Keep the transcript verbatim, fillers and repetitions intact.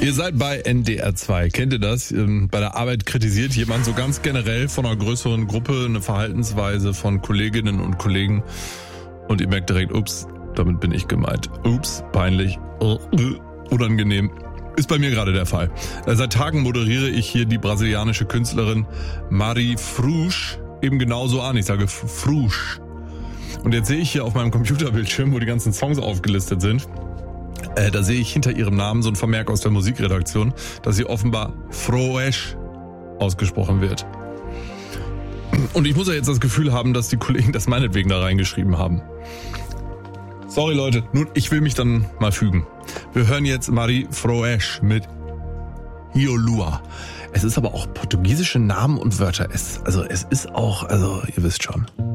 Ihr seid bei N D R zwei. Kennt ihr das? Bei der Arbeit kritisiert jemand so ganz generell von einer größeren Gruppe eine Verhaltensweise von Kolleginnen und Kollegen und ihr merkt direkt, ups, damit bin ich gemeint. Ups, peinlich, unangenehm. Ist bei mir gerade der Fall. Seit Tagen moderiere ich hier die brasilianische Künstlerin Mari Frusch eben genauso an. Ich sage Frusch. Und jetzt sehe ich hier auf meinem Computerbildschirm, wo die ganzen Songs aufgelistet sind, Äh, da sehe ich hinter ihrem Namen so ein Vermerk aus der Musikredaktion, dass sie offenbar Froesch ausgesprochen wird. Und ich muss ja jetzt das Gefühl haben, dass die Kollegen das meinetwegen da reingeschrieben haben. Sorry Leute, nun, ich will mich dann mal fügen. Wir hören jetzt Mari Froesch mit Hiolua. Es ist aber auch portugiesische Namen und Wörter. Es, also es ist auch, also ihr wisst schon.